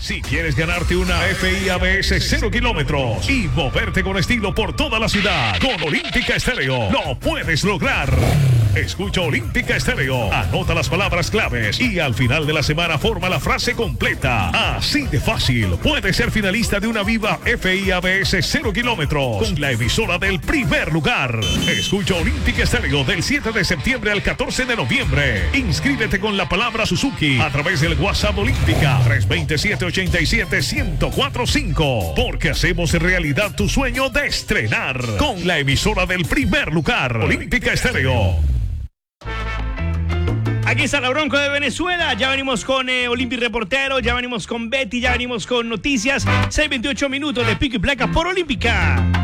Si quieres ganarte una FIABS 0 kilómetros y moverte con estilo por toda la ciudad, con Olímpica Estéreo lo puedes lograr. Escucha Olímpica Estéreo, anota las palabras claves y al final de la semana forma la frase completa. Así de fácil, puedes ser finalista de una Viva FIABS 0 kilómetros con la emisora del primer lugar. Escucha Olímpica Estéreo del 7 de septiembre al 14 de noviembre. Inscríbete con la palabra Suzuki a través del WhatsApp Olímpica 327-87-1045, porque hacemos realidad tu sueño de estrenar con la emisora del primer lugar, Olímpica Estéreo. Aquí está la Bronco de Venezuela. Ya venimos con Olympi Reportero, ya venimos con Betty, ya venimos con noticias. 6:28 minutos de Pico y Placa por Olímpica.